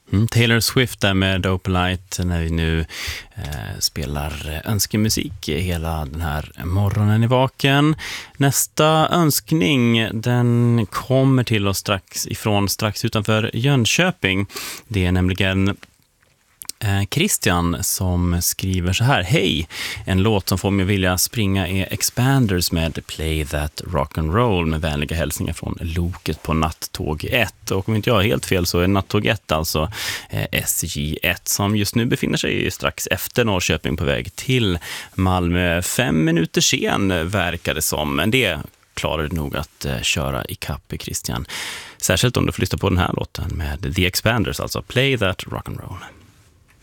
Taylor Swift där med Opalite när vi nu spelar önskemusik hela den här morgonen i vaken. Nästa önskning, den kommer till oss strax utanför Jönköping. Det är nämligen Christian som skriver så här: hej, en låt som får mig vilja springa är Expanders med Play That Rock'n'Roll med vänliga hälsningar från Loket på Nattåg 1. Och om inte jag har helt fel så är Nattåg 1 alltså SJ1 som just nu befinner sig strax efter Norrköping på väg till Malmö. 5 minuter sen verkar det som, men det klarar du nog att köra i kapp, Christian. Särskilt om du får lyssna på den här låten med The Expanders, alltså Play That Rock'n'Roll.